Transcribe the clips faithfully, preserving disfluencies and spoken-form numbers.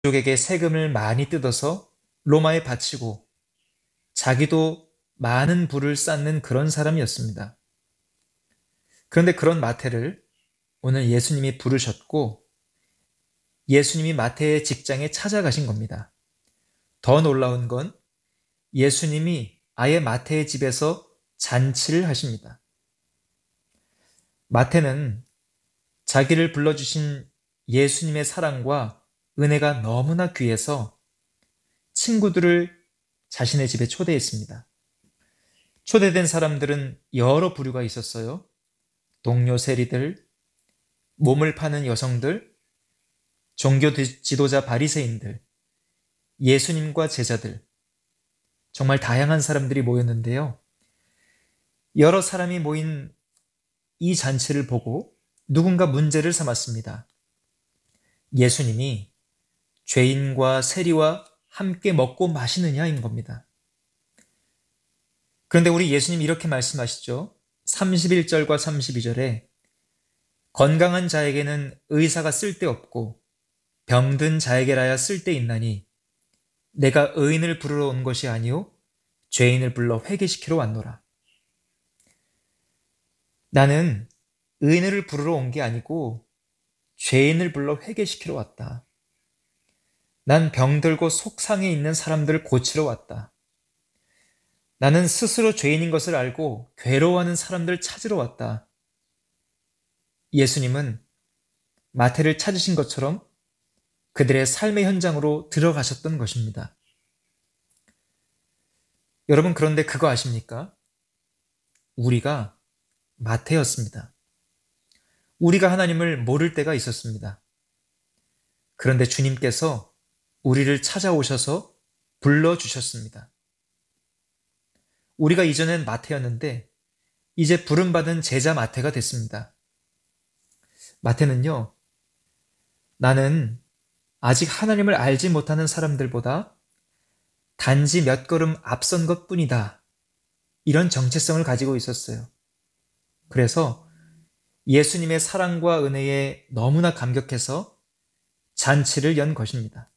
가족에게 세금을 많이 뜯어서 로마에 바치고 자기도 많은 부를 쌓는 그런 사람이었습니다. 그런데 그런 마태를 오늘 예수님이 부르셨고 예수님이 마태의 직장에 찾아가신 겁니다. 더 놀라운 건 예수님이 아예 마태의 집에서 잔치를 하십니다. 마태는 자기를 불러주신 예수님의 사랑과 은혜가 너무나 귀해서 친구들을 자신의 집에 초대했습니다. 초대된 사람들은 여러 부류가 있었어요. 동료 세리들, 몸을 파는 여성들, 종교 지도자 바리새인들, 예수님과 제자들, 정말 다양한 사람들이 모였는데요. 여러 사람이 모인 이 잔치를 보고 누군가 문제를 삼았습니다. 예수님이 죄인과 세리와 함께 먹고 마시느냐인 겁니다. 그런데 우리 예수님 이렇게 말씀하시죠. 삼십일 절과 삼십이 절에 건강한 자에게는 의사가 쓸데없고 병든 자에게라야 쓸데있나니 내가 의인을 부르러 온 것이 아니요 죄인을 불러 회개시키러 왔노라. 나는 의인을 부르러 온 게 아니고 죄인을 불러 회개시키러 왔다. 난 병들고 속상해 있는 사람들을 고치러 왔다. 나는 스스로 죄인인 것을 알고 괴로워하는 사람들을 찾으러 왔다. 예수님은 마태를 찾으신 것처럼 그들의 삶의 현장으로 들어가셨던 것입니다. 여러분, 그런데 그거 아십니까? 우리가 마태였습니다. 우리가 하나님을 모를 때가 있었습니다. 그런데 주님께서 우리를 찾아오셔서 불러주셨습니다. 우리가 이전엔 마태였는데 이제 부름받은 제자 마태가 됐습니다. 마태는요, 나는 아직 하나님을 알지 못하는 사람들보다 단지 몇 걸음 앞선 것 뿐이다. 이런 정체성을 가지고 있었어요. 그래서 예수님의 사랑과 은혜에 너무나 감격해서 잔치를 연 것입니다.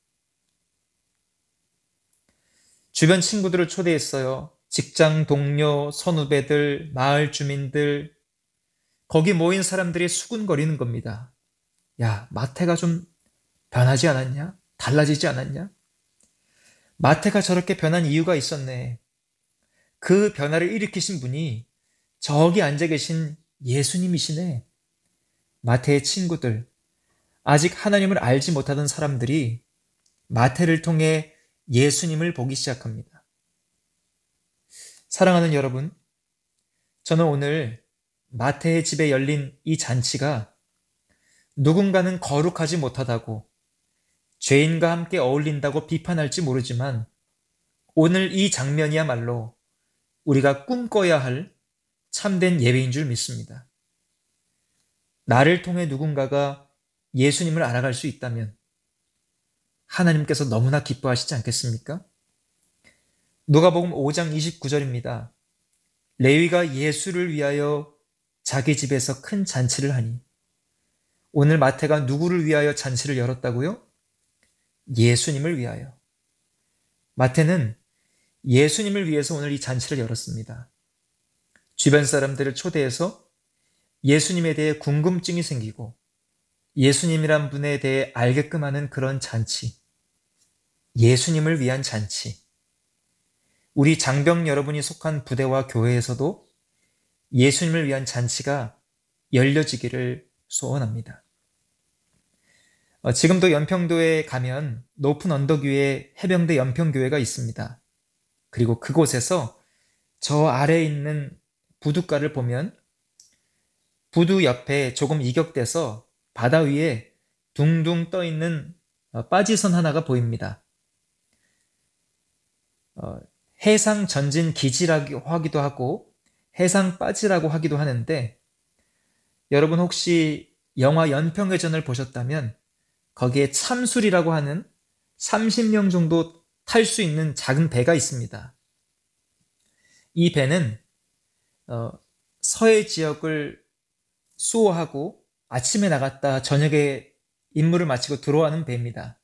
주변 친구들을 초대했어요. 직장 동료, 선후배들, 마을 주민들, 거기 모인 사람들이 수군거리는 겁니다. 야, 마태가 좀 변하지 않았냐? 달라지지 않았냐? 마태가 저렇게 변한 이유가 있었네. 그 변화를 일으키신 분이 저기 앉아 계신 예수님이시네. 마태의 친구들, 아직 하나님을 알지 못하던 사람들이 마태를 통해 예수님을 보기 시작합니다. 사랑하는 여러분, 저는 오늘 마태의 집에 열린 이 잔치가 누군가는 거룩하지 못하다고 죄인과 함께 어울린다고 비판할지 모르지만 오늘 이 장면이야말로 우리가 꿈꿔야 할 참된 예배인 줄 믿습니다. 나를 통해 누군가가 예수님을 알아갈 수 있다면 하나님께서 너무나 기뻐하시지 않겠습니까? 누가복음 오 장 이십구 절입니다. 레위가 예수를 위하여 자기 집에서 큰 잔치를 하니 오늘 마태가 누구를 위하여 잔치를 열었다고요? 예수님을 위하여. 마태는 예수님을 위해서 오늘 이 잔치를 열었습니다. 주변 사람들을 초대해서 예수님에 대해 궁금증이 생기고 예수님이란 분에 대해 알게끔 하는 그런 잔치. 예수님을 위한 잔치. 우리 장병 여러분이 속한 부대와 교회에서도 예수님을 위한 잔치가 열려지기를 소원합니다. 어, 지금도 연평도에 가면 높은 언덕 위에 해병대 연평교회가 있습니다. 그리고 그곳에서 저 아래에 있는 부둣가를 보면 부두 옆에 조금 이격돼서 바다 위에 둥둥 떠 있는 빠지선 하나가 보입니다. 어, 해상 전진 기지라고 하기도 하고 해상 빠지라고 하기도 하는데 여러분 혹시 영화 연평해전을 보셨다면 거기에 참술이라고 하는 삼십 명 정도 탈 수 있는 작은 배가 있습니다. 이 배는 어, 서해 지역을 수호하고 아침에 나갔다 저녁에 임무를 마치고 들어가는 배입니다.